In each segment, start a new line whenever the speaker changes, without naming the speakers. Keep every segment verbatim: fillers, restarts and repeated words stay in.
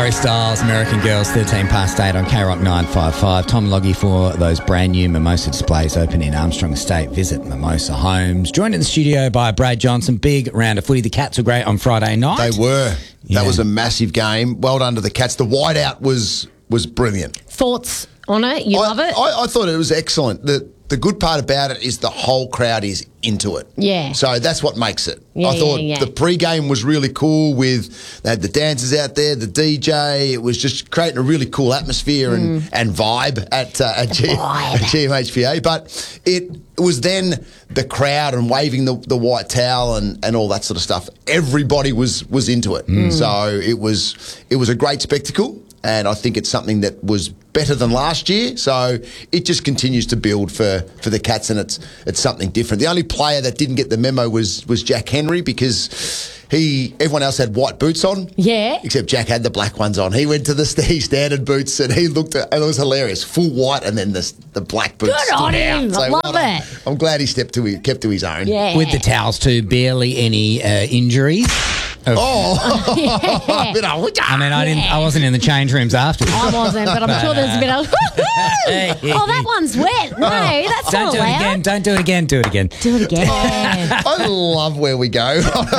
Harry Styles, American Girls, thirteen past eight on K Rock nine five five. Tom Loggy for those brand new Mimosa displays open in Armstrong Estate. Visit Mimosa Homes. Joined in the studio by Brad Johnson. Big round of footy. The Cats were great on Friday night.
They were.
Yeah.
That was a massive game. Well done to the Cats. The whiteout was was brilliant.
Thoughts on it? You
I,
love it?
I, I thought it was excellent. The the good part about it is the whole crowd is into it.
Yeah.
So that's what makes it.
Yeah,
I thought
yeah, yeah.
the pre-game was really cool with, they had the dancers out there, the D J. It was just creating a really cool atmosphere and,
Mm.
and vibe at, uh, at, G,
vibe.
at G M H P A. But it was then the crowd and waving the, the white towel and, and all that sort of stuff. Everybody was was into it.
Mm.
So it was it was a great spectacle. And I think it's something that was better than last year. So it just continues to build for, for the Cats, and it's it's something different. The only player that didn't get the memo was was Jack Henry, because he everyone else had white boots on.
Yeah.
Except Jack had the black ones on. He went to the st- standard boots and he looked at, and it was hilarious. Full white and then the the black boots.
Good
stood
on
out.
him.
So
I love
well done.
it.
I'm glad he stepped to his, kept to his own.
Yeah.
With the towels too, barely any uh, injuries.
Oh,
Yeah.
Bit of-
I mean, I didn't. I wasn't in the change rooms after.
I wasn't, but I'm sure there's a bit of, oh, that one's wet. No, that's
Don't
not
do it
allowed.
again. Don't do it again. Do it again.
Do it again.
I love where we go.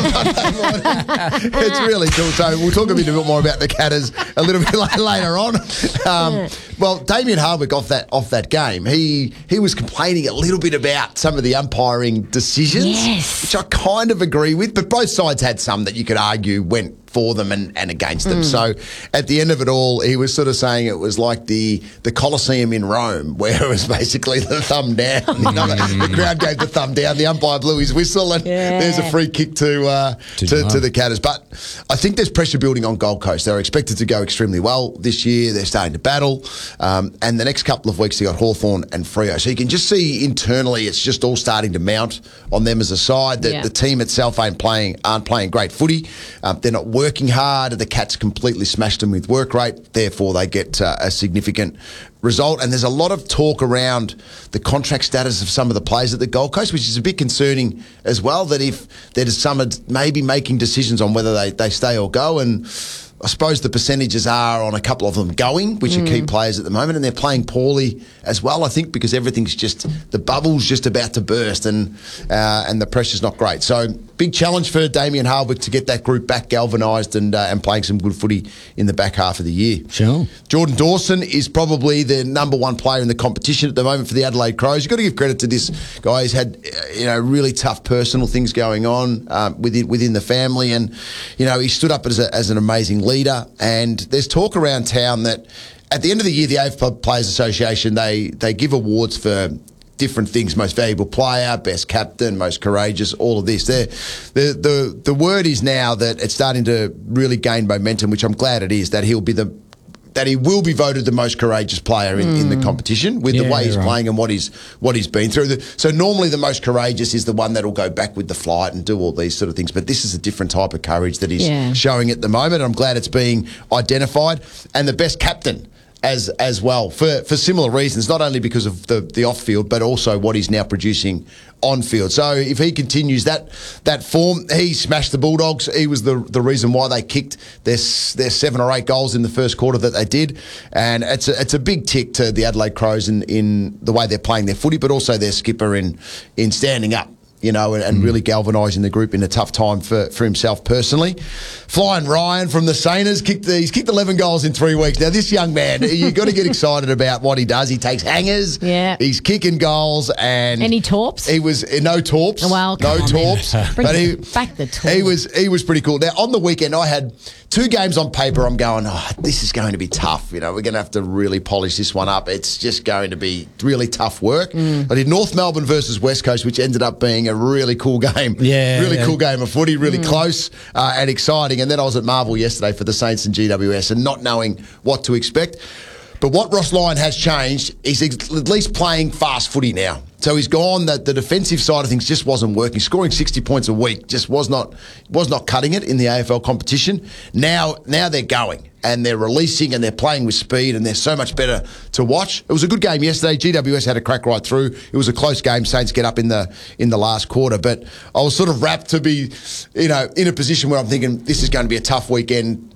It's really cool. So we'll talk a bit more about the Catters a little bit later on. Um, well, Damien Hardwick off that off that game, he he was complaining a little bit about some of the umpiring decisions,
Yes.
which I kind of agree with. But both sides had some that you could argue went for them and, and against them. So at the end of it all, he was sort of saying it was like the, the Colosseum in Rome, where it was basically the thumb down. You know, the crowd gave the thumb down, the umpire blew his whistle, and
Yeah.
there's a free kick to uh,
To
to,
John.
to the Catters. But I think there's pressure building on Gold Coast. They're expected to go extremely well this year. They're starting to battle. Um, and the next couple of weeks, they got Hawthorn and Freo. So you can just see internally it's just all starting to mount on them as a side. The,
Yeah.
the team itself ain't playing, aren't playing great footy. Um, they're not working hard. The Cats completely smashed them with work rate. Therefore, they get uh, a significant result. And there's a lot of talk around the contract status of some of the players at the Gold Coast, which is a bit concerning as well, that if there's some maybe making decisions on whether they, they stay or go. And I suppose the percentages are on a couple of them going, which are key players at the moment, and they're playing poorly as well, I think, because everything's just, the bubble's just about to burst, and uh, and the pressure's not great. So big challenge for Damien Hardwick to get that group back galvanised and uh, and playing some good footy in the back half of the year.
Sure.
Jordan Dawson is probably the number one player in the competition at the moment for the Adelaide Crows. You've got to give credit to this guy. He's had, uh, you know, really tough personal things going on um, within within the family, and you know, he stood up as a, as an amazing leader. And there's talk around town that at the end of the year, the A F L Players Association, they they give awards for different things: most valuable player, best captain, most courageous, all of this. They're, the the the word is now that it's starting to really gain momentum, which I'm glad it is, that he'll be the that he will be voted the most courageous player in, mm. in the competition with
Yeah,
the way he's
right.
playing and what he's what he's been through. The, so normally the most courageous is the one that'll go back with the flight and do all these sort of things. But this is a different type of courage that he's
Yeah.
showing at the moment. I'm glad it's being identified. And the best captain as as well, for, for similar reasons, not only because of the, the off-field, but also what he's now producing on-field. So if he continues that that form, he smashed the Bulldogs. He was the the reason why they kicked their, their seven or eight goals in the first quarter that they did. And it's a, it's a big tick to the Adelaide Crows in, in the way they're playing their footy, but also their skipper in in standing up, you know, and, and really galvanising the group in a tough time for, for himself personally. Flying Ryan from the Sainers, kicked the, he's kicked eleven goals in three weeks. Now, this young man, you've got to get excited about what he does. He takes hangers.
Yeah.
He's kicking goals. And
Any torps?
He was, uh, no torps.
Well,
no
come on
torps.
then. Bring
But he,
back the torps.
he was, he was pretty cool. Now, on the weekend, I had two games on paper. I'm going, oh, this is going to be tough. You know, we're going to have to really polish this one up. It's just going to be really tough work.
Mm.
I did North Melbourne versus West Coast, which ended up being a really cool game.
Yeah,
Really
yeah.
cool game of footy, really
Mm.
close uh, and exciting. And then I was at Marvel yesterday for the Saints and G W S and not knowing what to expect. But what Ross Lyon has changed is he's at least playing fast footy now. So he's gone that the defensive side of things just wasn't working. Scoring sixty points a week just was not was not cutting it in the A F L competition. Now now they're going and they're releasing and they're playing with speed and they're so much better to watch. It was a good game yesterday. G W S had a crack right through. It was a close game. Saints get up in the in the last quarter. But I was sort of rapt to be, you know, in a position where I'm thinking this is going to be a tough weekend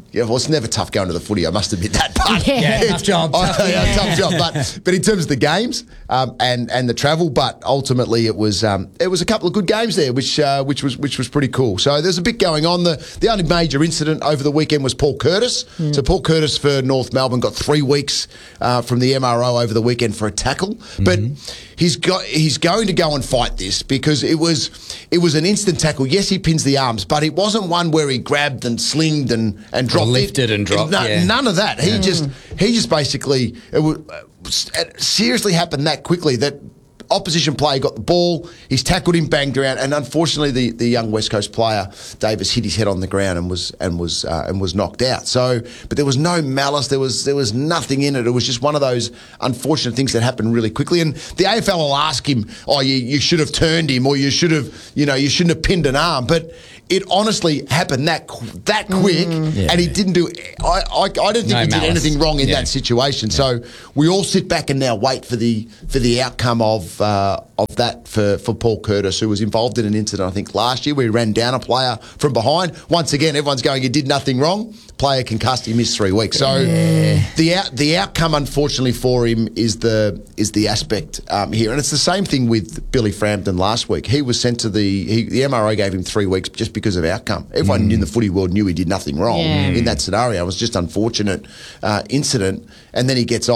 Yeah, well, it's never tough going to the footy. I must admit that. But
Yeah.
Yeah, tough job.
I-
Tough,
yeah, tough job. But but in terms of the games um, and and the travel, but ultimately it was um, it was a couple of good games there, which uh, which was which was pretty cool. So there's a bit going on. The the only major incident over the weekend was Paul Curtis.
Mm.
So Paul Curtis for North Melbourne got three weeks uh, from the M R O over the weekend for a tackle, mm-hmm. but he's got he's going to go and fight this because it was it was an instant tackle. Yes, he pins the arms, but it wasn't one where he grabbed and slinged and and dropped.
Lifted
it.
and dropped,
No,
yeah.
None of that. He just he just basically it, was, it seriously happened that quickly that opposition player got the ball, he's tackled him, banged around, and unfortunately the, the young West Coast player Davis hit his head on the ground and was and was uh, and was knocked out. So, but there was no malice. There was there was nothing in it. It was just one of those unfortunate things that happened really quickly. And the A F L will ask him, "Oh, you you should have turned him, or you should have you know you shouldn't have pinned an arm," but it honestly happened that qu- that quick,
Mm.
Yeah.
and he didn't do. I I, I don't think
No
he did
malice.
anything wrong in
Yeah.
that situation. So we all sit back and now wait for the for the outcome of uh, of that for, for Paul Curtis, who was involved in an incident I think last year where he ran down a player from behind. Once again, everyone's going, "You did nothing wrong." Player concussed, he missed three weeks. So
Yeah.
the out, the outcome, unfortunately for him, is the is the aspect um, here, and it's the same thing with Billy Frampton last week. He was sent to the he, the M R O gave him three weeks just because of outcome. Everyone in the footy world knew he did nothing wrong
Yeah.
in that scenario. It was just unfortunate uh, incident, and then he gets